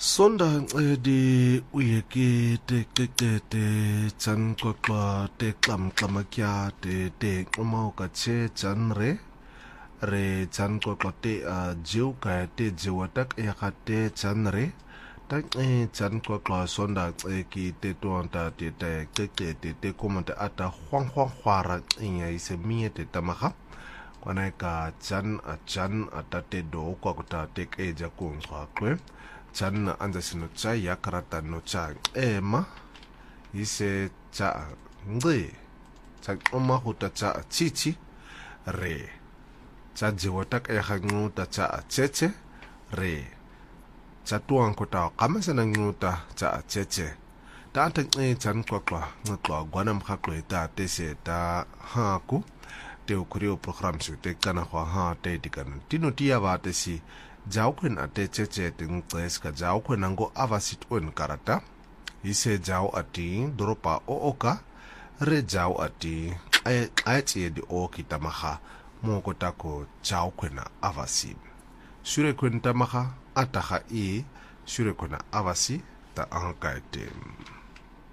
Sonda di uyeke te qeqete tsan qoqwa te qamqamakya te qomauka che tsan re tsan qoqwa te jiu ka te jiwatak ya ka te tsan re ta tsan qoqwa sonda ki te tuanta te qeqete te komante ata khwara nya isemie te tamaga kwana ka tsan ata te do kwa kuta te keja kunqwa kwe chan anda sino cha ya karata no cha ema ise cha ngri cha oma huta cha chichi re cha jiwatak ya hanguta cha cheche re cha tuang kota kama sana nguta cha cheche ta ta chan kwa ngwa gwanam khakwe ta te se ta ha ku te ukrio program su te kana kwa ha te dikan tino tia ba te si Jauken ate cheche ting tes ka jauken nango avasit un karata ise jau ati dropa ooka re jau ati ay di o kitamaha moko tako jauken avasi sure kun tamaha ataha sure kuna avasi ta angkaite